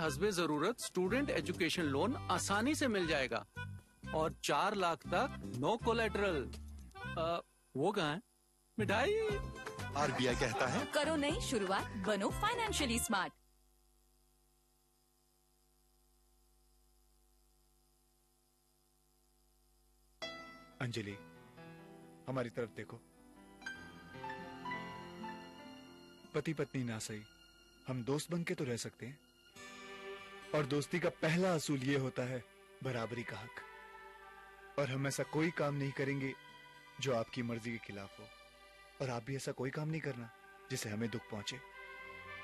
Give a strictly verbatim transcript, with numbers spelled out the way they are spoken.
हस्बे जरूरत student education loan आसानी से मिल जाएगा और चार लाख तक नो कोलेटरल। वो कहाँ है मिठाई? आरबीआई कहता है करो नई शुरुआत, बनो फाइनेंशियली स्मार्ट। अंजलि, हमारी तरफ देखो। पति पत्नी ना सही, हम दोस्त बन के तो रह सकते हैं। और दोस्ती का पहला असूल ये होता है बराबरी का हक। और हम ऐसा कोई काम नहीं करेंगे जो आपकी मर्जी के खिलाफ हो, और आप भी ऐसा कोई काम नहीं करना जिससे हमें दुख पहुंचे।